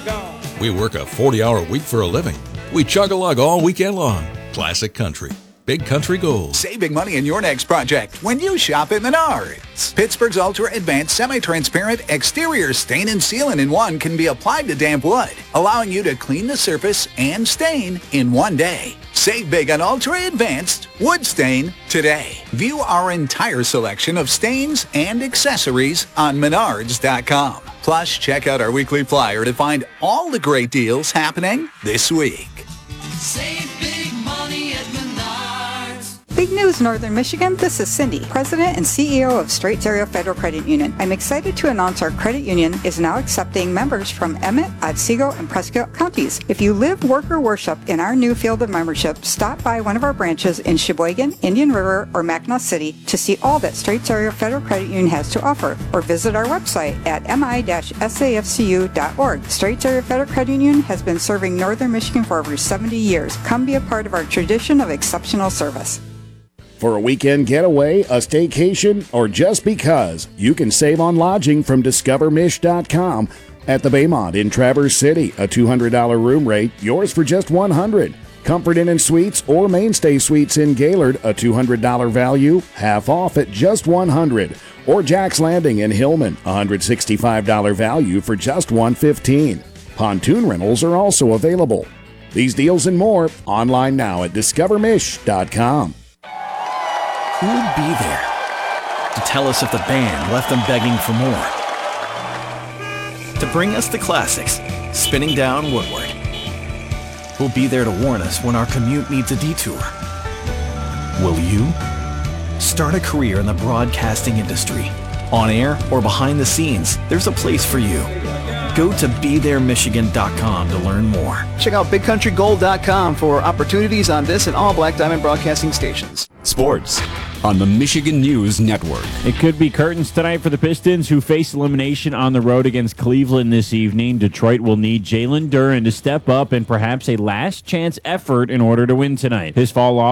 We work a 40-hour week for a living. We chug-a-lug all weekend long. Classic country. Big Country Gold. Save big money in your next project when you shop at Menards. Pittsburgh's Ultra Advanced Semi-Transparent Exterior Stain and Seal-in-1 can be applied to damp wood, allowing you to clean the surface and stain in one day. Save big on Ultra Advanced Wood Stain today. View our entire selection of stains and accessories on Menards.com. Plus, check out our weekly flyer to find all the great deals happening this week. Save big money at Menards. Big news, Northern Michigan. This is Cindy, President and CEO of Straits Area Federal Credit Union. I'm excited to announce our credit union is now accepting members from Emmett, Otsego, and Prescott counties. If you live, work, or worship in our new field of membership, stop by one of our branches in Sheboygan, Indian River, or Mackinac City to see all that Straits Area Federal Credit Union has to offer, or visit our website at mi-safcu.org. Straits Area Federal Credit Union has been serving Northern Michigan for over 70 years. Come be a part of our tradition of exceptional service. For a weekend getaway, a staycation, or just because, you can save on lodging from DiscoverMish.com. At the Baymont in Traverse City, a $200 room rate, yours for just $100. Comfort Inn and Suites or Mainstay Suites in Gaylord, a $200 value, half off at just $100. Or Jack's Landing in Hillman, a $165 value for just $115. Pontoon rentals are also available. These deals and more online now at DiscoverMish.com. Who would be there to tell us if the band left them begging for more? To bring us the classics, spinning down Woodward. Who'll be there to warn us when our commute needs a detour? Will you? Start a career in the broadcasting industry. On air or behind the scenes, there's a place for you. Go to BeThereMichigan.com to learn more. Check out BigCountryGold.com for opportunities on this and all Black Diamond Broadcasting stations. Sports on the Michigan News Network. It could be curtains tonight for the Pistons, who face elimination on the road against Cleveland this evening. Detroit will need Jalen Duren to step up and perhaps a last-chance effort in order to win tonight. His fall off